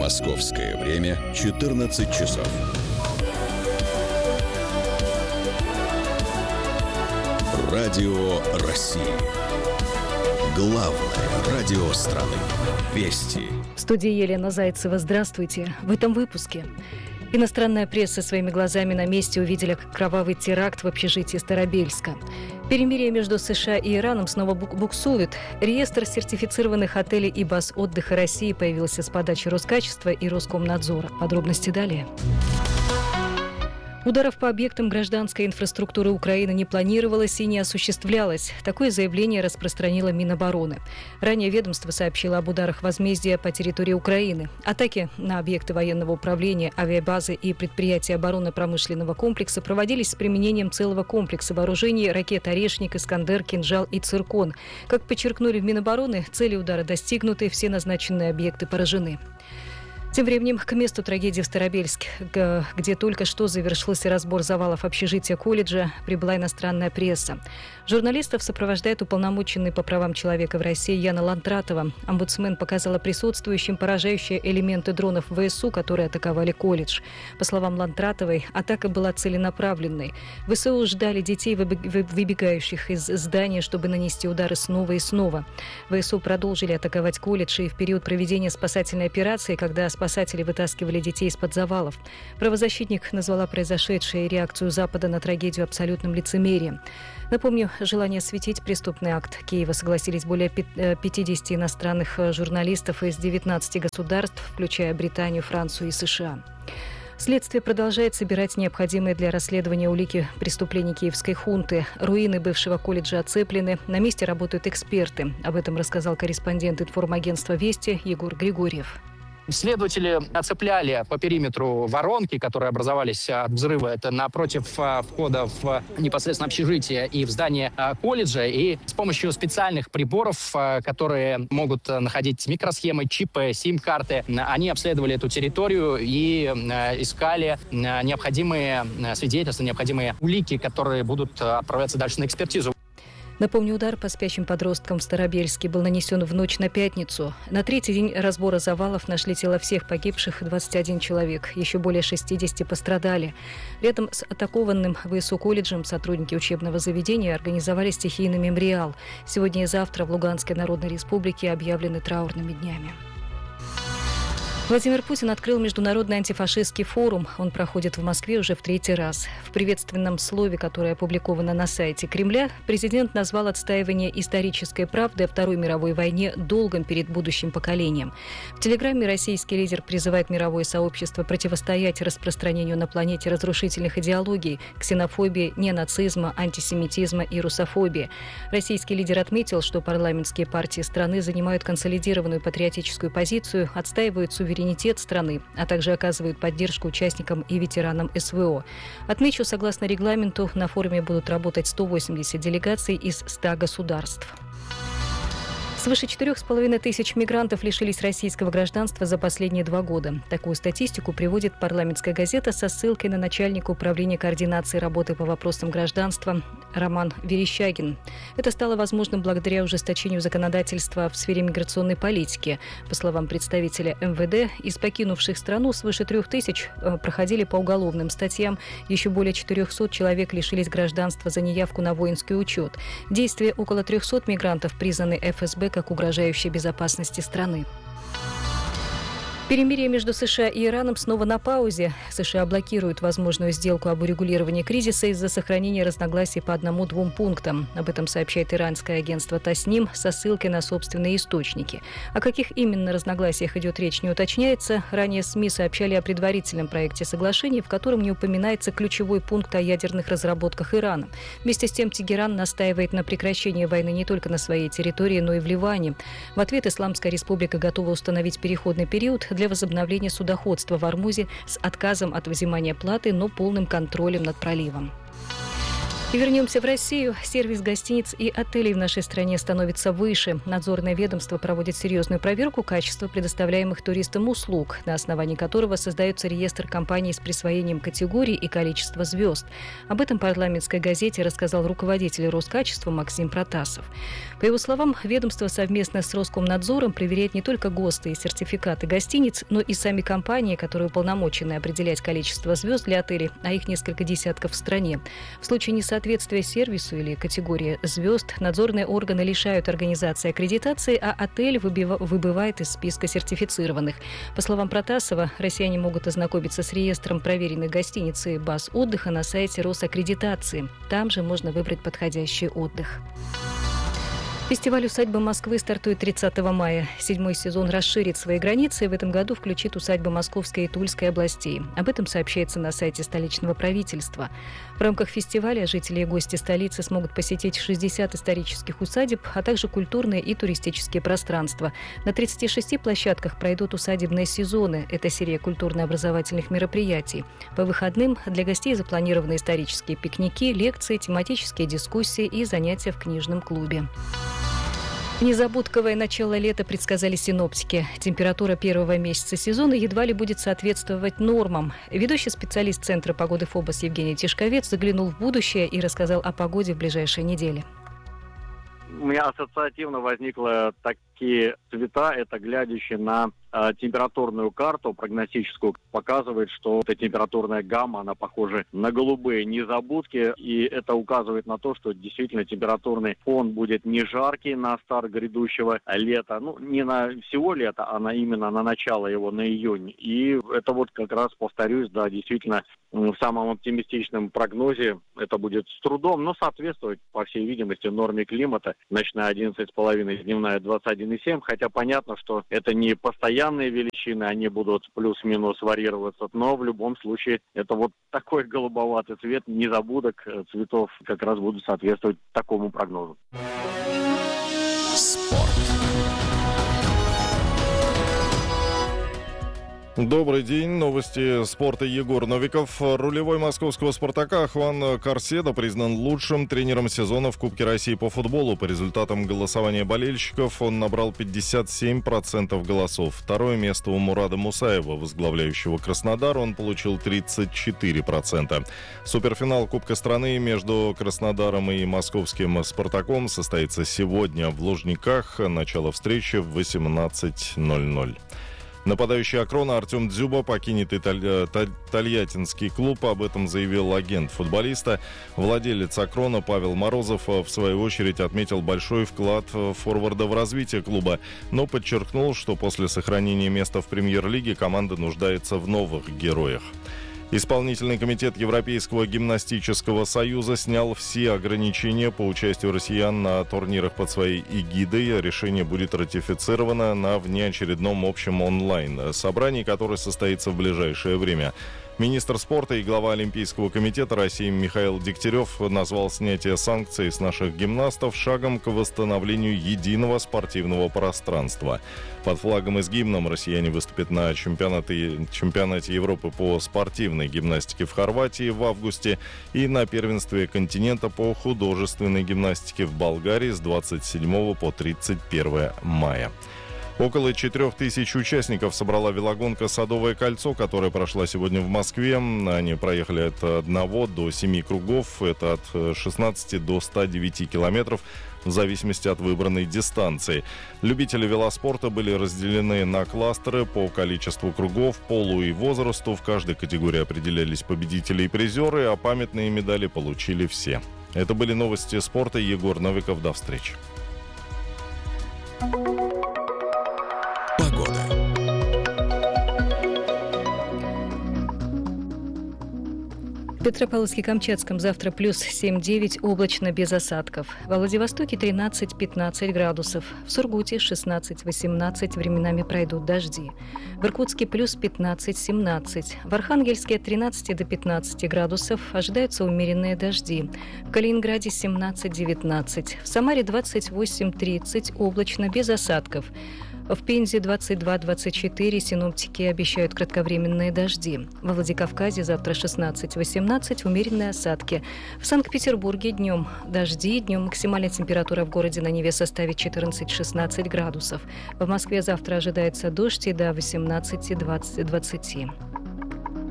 Московское время 14 часов. Радио России. Главное радио страны. Вести. В студии Елена Зайцева. Здравствуйте. В этом выпуске. Иностранная пресса своими глазами на месте увидела кровавый теракт в общежитии Старобельска. Перемирие между США и Ираном снова буксует. Реестр сертифицированных отелей и баз отдыха России появился с подачи Роскачества и Роскомнадзора. Подробности далее. Ударов по объектам гражданской инфраструктуры Украины не планировалось и не осуществлялось. Такое заявление распространило Минобороны. Ранее ведомство сообщило об ударах возмездия по территории Украины. Атаки на объекты военного управления, авиабазы и предприятия оборонно-промышленного комплекса проводились с применением целого комплекса вооружений ракет «Орешник», «Искандер», «Кинжал» и «Циркон». Как подчеркнули в Минобороны, цели удара достигнуты, все назначенные объекты поражены. Тем временем к месту трагедии в Старобельске, где только что завершился разбор завалов общежития колледжа, прибыла иностранная пресса. Журналистов сопровождает уполномоченный по правам человека в России Яна Лантратова. Омбудсмен показала присутствующим поражающие элементы дронов ВСУ, которые атаковали колледж. По словам Лантратовой, атака была целенаправленной. ВСУ ждали детей, выбегающих из здания, чтобы нанести удары снова и снова. ВСУ продолжили атаковать колледж и в период проведения спасательной операции, когда спасатели вытаскивали детей из-под завалов. Правозащитник назвала произошедшее и реакцию Запада на трагедию абсолютным лицемерием. Напомню, желание осветить преступный акт Киева согласились более 50 иностранных журналистов из 19 государств, включая Британию, Францию и США. Следствие продолжает собирать необходимые для расследования улики преступлений киевской хунты. Руины бывшего колледжа оцеплены. На месте работают эксперты. Об этом рассказал корреспондент информагентства «Вести» Егор Григорьев. Следователи оцепляли по периметру воронки, которые образовались от взрыва. Это напротив входа в непосредственно общежитие и в здание колледжа. И с помощью специальных приборов, которые могут находить микросхемы, чипы, сим-карты, они обследовали эту территорию и искали необходимые свидетельства, необходимые улики, которые будут отправляться дальше на экспертизу. Напомню, удар по спящим подросткам в Старобельске был нанесен в ночь на пятницу. На третий день разбора завалов нашли тела всех погибших, 21 человек. Еще более 60 пострадали. Рядом с атакованным ВСУ колледжем сотрудники учебного заведения организовали стихийный мемориал. Сегодня и завтра в Луганской Народной Республике объявлены траурными днями. Владимир Путин открыл Международный антифашистский форум. Он проходит в Москве уже в третий раз. В приветственном слове, которое опубликовано на сайте Кремля, президент назвал отстаивание исторической правды о Второй мировой войне долгом перед будущим поколением. В телеграмме российский лидер призывает мировое сообщество противостоять распространению на планете разрушительных идеологий, ксенофобии, ненацизма, антисемитизма и русофобии. Российский лидер отметил, что парламентские партии страны занимают консолидированную патриотическую позицию, отстаивают суверенитет страны, а также оказывают поддержку участникам и ветеранам СВО. Отмечу, согласно регламенту, на форуме будут работать 180 делегаций из 100 государств. Свыше 4,5 тысяч мигрантов лишились российского гражданства за последние 2 года. Такую статистику приводит парламентская газета со ссылкой на начальника управления координации работы по вопросам гражданства Роман Верещагин. Это стало возможным благодаря ужесточению законодательства в сфере миграционной политики. По словам представителя МВД, из покинувших страну свыше 3 тысяч проходили по уголовным статьям. Еще более 400 человек лишились гражданства за неявку на воинский учет. Действия около 300 мигрантов признаны ФСБ как угрожающей безопасности страны. Перемирие между США и Ираном снова на паузе. США блокируют возможную сделку об урегулировании кризиса из-за сохранения разногласий по 1-2 пунктам. Об этом сообщает иранское агентство Тасним со ссылкой на собственные источники. О каких именно разногласиях идет речь, не уточняется. Ранее СМИ сообщали о предварительном проекте соглашения, в котором не упоминается ключевой пункт о ядерных разработках Ирана. Вместе с тем Тегеран настаивает на прекращении войны не только на своей территории, но и в Ливане. В ответ Исламская республика готова установить переходный период для возобновления судоходства в Ормузе с отказом от взимания платы, но полным контролем над проливом. И вернемся в Россию. Сервис гостиниц и отелей в нашей стране становится выше. Надзорное ведомство проводит серьезную проверку качества предоставляемых туристам услуг, на основании которого создается реестр компаний с присвоением категорий и количества звезд. Об этом парламентской газете рассказал руководитель Роскачества Максим Протасов. По его словам, ведомство совместно с Роскомнадзором проверяет не только ГОСТы и сертификаты гостиниц, но и сами компании, которые уполномочены определять количество звезд для отелей, а их несколько десятков в стране. В случае несоответствия сервису или категории звезд надзорные органы лишают организации аккредитации, а отель выбывает из списка сертифицированных. По словам Протасова, россияне могут ознакомиться с реестром проверенных гостиниц и баз отдыха на сайте Росаккредитации. Там же можно выбрать подходящий отдых. Фестиваль «Усадьба Москвы» стартует 30 мая. 7-й сезон расширит свои границы и в этом году включит усадьбы Московской и Тульской областей. Об этом сообщается на сайте столичного правительства. В рамках фестиваля жители и гости столицы смогут посетить 60 исторических усадеб, а также культурные и туристические пространства. На 36 площадках пройдут усадебные сезоны. Это серия культурно-образовательных мероприятий. По выходным для гостей запланированы исторические пикники, лекции, тематические дискуссии и занятия в книжном клубе. Незабудковое начало лета предсказали синоптики. Температура первого месяца сезона едва ли будет соответствовать нормам. Ведущий специалист Центра погоды ФОБОС Евгений Тишковец заглянул в будущее и рассказал о погоде в ближайшие недели. У меня ассоциативно возникло такие цвета, это глядящие на температурную карту прогностическую, показывает, что эта температурная гамма, она похожа на голубые незабудки, и это указывает на то, что действительно температурный фон будет не жаркий на старт грядущего лета, не на всего лета, а именно на начало его, на июнь. И это вот как раз, повторюсь, да, действительно, в самом оптимистичном прогнозе это будет с трудом, но соответствовать, по всей видимости, норме климата. Ночная 11,5, дневная 21,7, хотя понятно, что это не постоянные величины, они будут плюс-минус варьироваться, но в любом случае это вот такой голубоватый цвет незабудок цветов как раз будут соответствовать такому прогнозу. Спорт. Добрый день. Новости спорта. Егор Новиков. Рулевой московского «Спартака» Хуан Карседо признан лучшим тренером сезона в Кубке России по футболу. По результатам голосования болельщиков он набрал 57% голосов. Второе место у Мурада Мусаева, возглавляющего Краснодар, он получил 34%. Суперфинал Кубка страны между Краснодаром и московским «Спартаком» состоится сегодня в Лужниках. Начало встречи в 18:00. Нападающий Акрона Артем Дзюба покинет тольяттинский клуб. Об этом заявил агент футболиста. Владелец Акрона Павел Морозов, в свою очередь, отметил большой вклад форварда в развитие клуба, но подчеркнул, что после сохранения места в премьер-лиге команда нуждается в новых героях. Исполнительный комитет Европейского гимнастического союза снял все ограничения по участию россиян на турнирах под своей эгидой. Решение будет ратифицировано на внеочередном общем онлайн-собрании, которое состоится в ближайшее время. Министр спорта и глава Олимпийского комитета России Михаил Дегтярев назвал снятие санкций с наших гимнастов шагом к восстановлению единого спортивного пространства. Под флагом и с гимном россияне выступят на чемпионате Европы по спортивной гимнастике в Хорватии в августе и на первенстве континента по художественной гимнастике в Болгарии с 27 по 31 мая. Около 4000 участников собрала велогонка «Садовое кольцо», которая прошла сегодня в Москве. Они проехали от 1 до 7 кругов, это от 16 до 109 километров, в зависимости от выбранной дистанции. Любители велоспорта были разделены на кластеры по количеству кругов, полу и возрасту. В каждой категории определялись победители и призеры, а памятные медали получили все. Это были новости спорта. Егор Новиков. До встречи. В Петропавловске-Камчатском завтра плюс 7-9, облачно, без осадков. Во Владивостоке 13-15 градусов. В Сургуте 16-18, временами пройдут дожди. В Иркутске плюс 15-17. В Архангельске от 13 до 15 градусов. Ожидаются умеренные дожди. В Калининграде 17-19. В Самаре 28-30, облачно, без осадков. В Пензе 22-24, синоптики обещают кратковременные дожди. Во Владикавказе завтра 16-18, умеренные осадки. В Санкт-Петербурге днем дожди, днем максимальная температура в городе на Неве составит 14-16 градусов. В Москве завтра ожидается дождь и до 18-20.